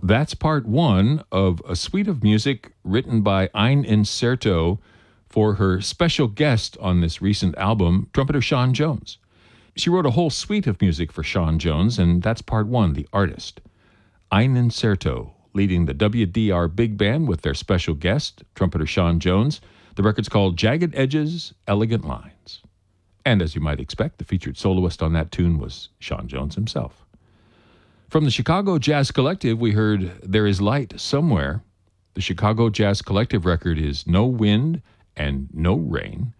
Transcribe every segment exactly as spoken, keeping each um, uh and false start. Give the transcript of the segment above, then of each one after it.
That's part one of a suite of music written by Ein Incerto for her special guest on this recent album, trumpeter Sean Jones. She wrote a whole suite of music for Sean Jones, and that's part one, The Artist. Ein Incerto, leading the W D R Big Band with their special guest, trumpeter Sean Jones. The record's called Jagged Edges, Elegant Lines. And as you might expect, the featured soloist on that tune was Sean Jones himself. From the Chicago Jazz Collective, we heard There Is Light Somewhere. The Chicago Jazz Collective record is No Wind and No Rain.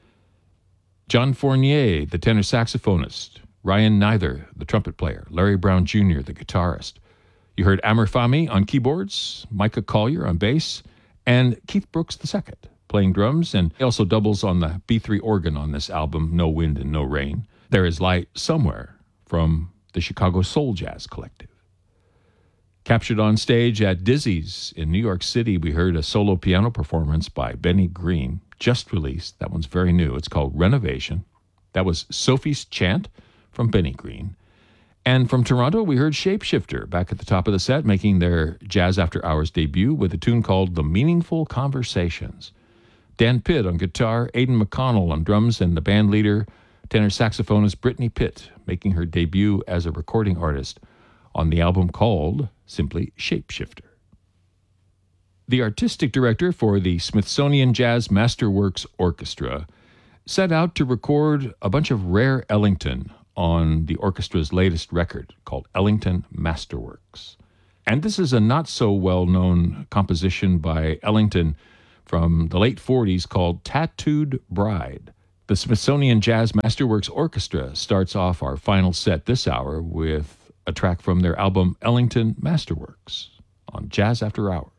John Fournier, the tenor saxophonist. Ryan Neither, the trumpet player. Larry Brown Junior, the guitarist. You heard Amr Fahmy on keyboards, Micah Collier on bass, and Keith Brooks the Second playing drums, and he also doubles on the B three organ on this album, No Wind and No Rain. There Is Light Somewhere from the Chicago Soul Jazz Collective. Captured on stage at Dizzy's in New York City, we heard a solo piano performance by Benny Green, just released. That one's very new. It's called Renovation. That was Sophie's Chant from Benny Green. And from Toronto, we heard Shapeshifter back at the top of the set, making their Jazz After Hours debut with a tune called The Meaningful Conversations. Dan Pitt on guitar, Aidan McConnell on drums, and the band leader, tenor saxophonist Brittany Pitt, making her debut as a recording artist on the album called simply Shapeshifter. The artistic director for the Smithsonian Jazz Masterworks Orchestra set out to record a bunch of rare Ellington on the orchestra's latest record called Ellington Masterworks. And this is a not-so-well-known composition by Ellington from the late forties called Tattooed Bride. The Smithsonian Jazz Masterworks Orchestra starts off our final set this hour with a track from their album Ellington Masterworks on Jazz After Hours.